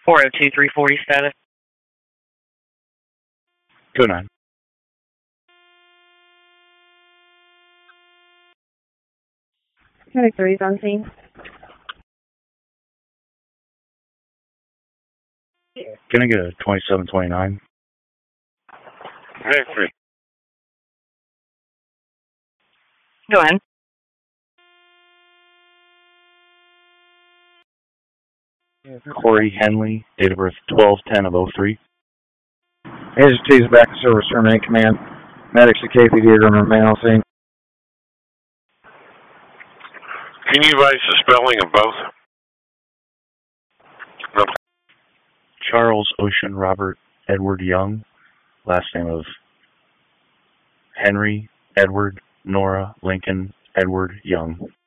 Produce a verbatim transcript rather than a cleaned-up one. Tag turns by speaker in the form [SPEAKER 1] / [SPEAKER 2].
[SPEAKER 1] four oh two, three forty status.
[SPEAKER 2] Go nine.
[SPEAKER 3] Medic three is on scene.
[SPEAKER 2] Can I get a twenty-seven twenty-nine?
[SPEAKER 4] Medic three.
[SPEAKER 1] Go ahead.
[SPEAKER 2] Corey Henley, date of birth twelve ten of oh three.
[SPEAKER 5] Agency is back to service, terminate command. Medics at K P D are going to remain on scene.
[SPEAKER 4] Can you advise the spelling of both? No.
[SPEAKER 2] Charles Ocean Robert Edward Young, last name of Henry Edward Nora Lincoln Edward Young.